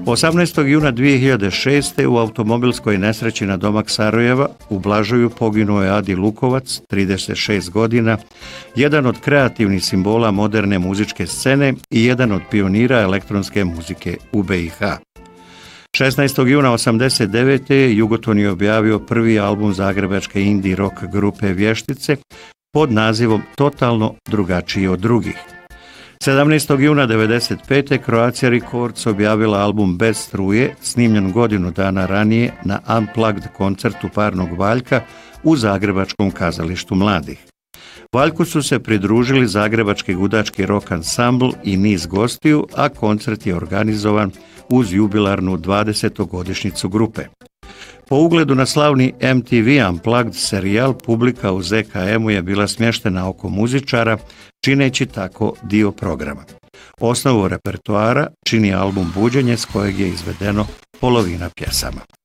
18. juna 2006. u automobilskoj nesreći na domak Sarajeva u Blažuju poginuo je Adi Lukovac, 36 godina, jedan od kreativnih simbola moderne muzičke scene i jedan od pionira elektronske muzike u BiH. 16. juna 1989. Jugoton je objavio prvi album zagrebačke indie rock grupe Vještice pod nazivom Totalno drugačiji od drugih. 17. juna 1995. Croatia Records objavila album Bez struje, snimljen godinu dana ranije na Unplugged koncertu Parnog Valjka u Zagrebačkom kazalištu mladih. Valjku su se pridružili Zagrebački gudački rock ansambl i niz gostiju, a koncert je organizovan uz jubilarnu 20. grupe. Po ugledu na slavni MTV Unplugged serijal, publika u ZKM-u je bila smještena oko muzičara, čineći tako dio programa. Osnovu repertoara čini album Buđenje, s kojeg je izvedeno polovina pjesama.